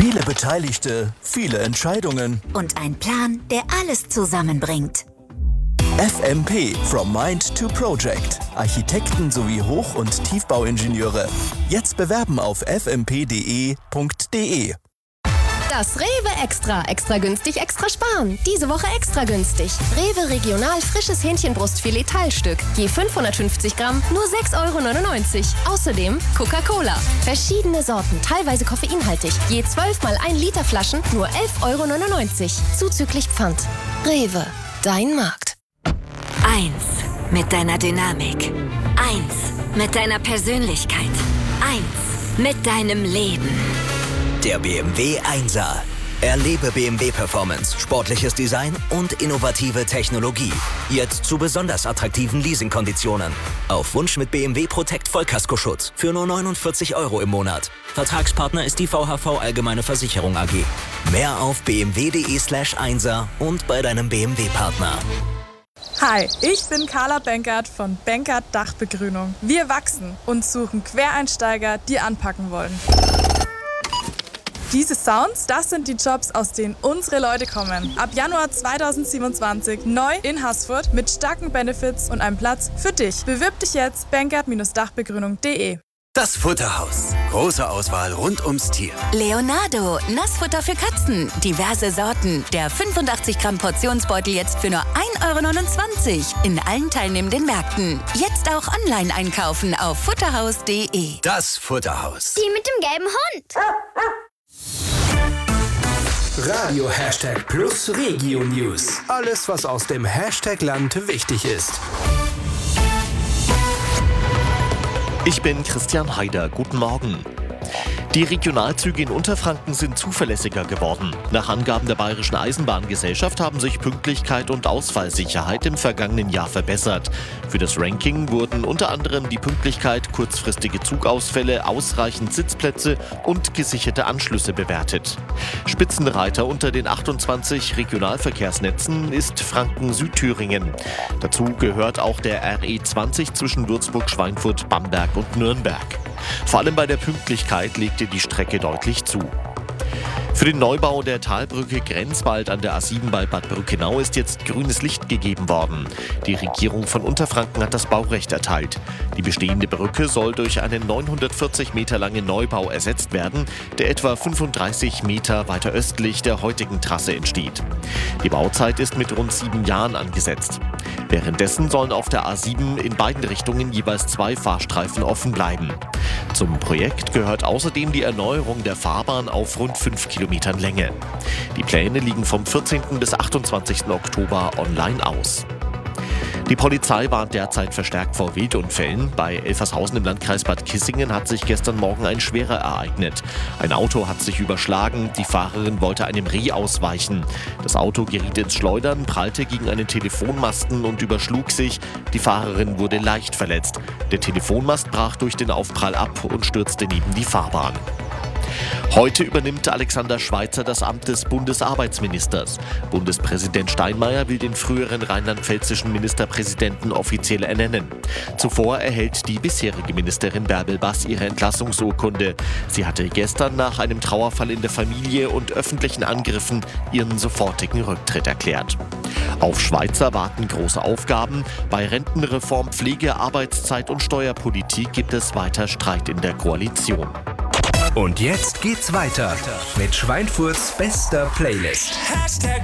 Viele Beteiligte, viele Entscheidungen. Und ein Plan, der alles zusammenbringt. FMP – From Mind to Project. Architekten sowie Hoch- und Tiefbauingenieure. Jetzt bewerben auf fmp.de. Das Rewe Extra. Extra günstig, extra sparen. Diese Woche extra günstig. Rewe Regional frisches Hähnchenbrustfilet Teilstück. Je 550 Gramm, nur 6,99 €. Außerdem Coca-Cola. Verschiedene Sorten, teilweise koffeinhaltig. Je 12 mal 1 Liter Flaschen, nur 11,99 €. Zuzüglich Pfand. Rewe. Dein Markt. 1 mit deiner Dynamik. 1 mit deiner Persönlichkeit. 1 mit deinem Leben. Der BMW 1er. Erlebe BMW Performance, sportliches Design und innovative Technologie. Jetzt zu besonders attraktiven Leasingkonditionen. Auf Wunsch mit BMW Protect Vollkaskoschutz für nur 49 € im Monat. Vertragspartner ist die VHV Allgemeine Versicherung AG. Mehr auf bmw.de/1er und bei deinem BMW-Partner. Hi, ich bin Carla Benkert von Benkert Dachbegrünung. Wir wachsen und suchen Quereinsteiger, die anpacken wollen. Diese Sounds, das sind die Jobs, aus denen unsere Leute kommen. Ab Januar 2027 neu in Haßfurt mit starken Benefits und einem Platz für dich. Bewirb dich jetzt, benkert-dachbegrünung.de. Das Futterhaus. Große Auswahl rund ums Tier. Leonardo, Nassfutter für Katzen. Diverse Sorten. Der 85 Gramm Portionsbeutel jetzt für nur 1,29 € in allen teilnehmenden Märkten. Jetzt auch online einkaufen auf futterhaus.de. Das Futterhaus. Die mit dem gelben Hund. Radio #+ Regio News. Alles, was aus dem Hashtag-Land wichtig ist. Ich bin Christian Haider. Guten Morgen. Die Regionalzüge in Unterfranken sind zuverlässiger geworden. Nach Angaben der Bayerischen Eisenbahngesellschaft haben sich Pünktlichkeit und Ausfallsicherheit im vergangenen Jahr verbessert. Für das Ranking wurden unter anderem die Pünktlichkeit, kurzfristige Zugausfälle, ausreichend Sitzplätze und gesicherte Anschlüsse bewertet. Spitzenreiter unter den 28 Regionalverkehrsnetzen ist Franken-Südthüringen. Dazu gehört auch der RE20 zwischen Würzburg, Schweinfurt, Bamberg und Nürnberg. Vor allem bei der Pünktlichkeit legte die Strecke deutlich zu. Für den Neubau der Talbrücke Grenzwald an der A7 bei Bad Brückenau ist jetzt grünes Licht gegeben worden. Die Regierung von Unterfranken hat das Baurecht erteilt. Die bestehende Brücke soll durch einen 940 Meter langen Neubau ersetzt werden, der etwa 35 Meter weiter östlich der heutigen Trasse entsteht. Die Bauzeit ist mit rund 7 Jahren angesetzt. Währenddessen sollen auf der A7 in beiden Richtungen jeweils 2 Fahrstreifen offen bleiben. Zum Projekt gehört außerdem die Erneuerung der Fahrbahn auf rund 5 Kilometern Länge. Die Pläne liegen vom 14. bis 28. Oktober online aus. Die Polizei warnt derzeit verstärkt vor Wildunfällen. Bei Elfershausen im Landkreis Bad Kissingen hat sich gestern Morgen ein schwerer ereignet. Ein Auto hat sich überschlagen, die Fahrerin wollte einem Reh ausweichen. Das Auto geriet ins Schleudern, prallte gegen einen Telefonmasten und überschlug sich. Die Fahrerin wurde leicht verletzt. Der Telefonmast brach durch den Aufprall ab und stürzte neben die Fahrbahn. Heute übernimmt Alexander Schweitzer das Amt des Bundesarbeitsministers. Bundespräsident Steinmeier will den früheren rheinland-pfälzischen Ministerpräsidenten offiziell ernennen. Zuvor erhält die bisherige Ministerin Bärbel Bass ihre Entlassungsurkunde. Sie hatte gestern nach einem Trauerfall in der Familie und öffentlichen Angriffen ihren sofortigen Rücktritt erklärt. Auf Schweitzer warten große Aufgaben. Bei Rentenreform, Pflege, Arbeitszeit und Steuerpolitik gibt es weiter Streit in der Koalition. Und jetzt geht's weiter mit Schweinfurts bester Playlist.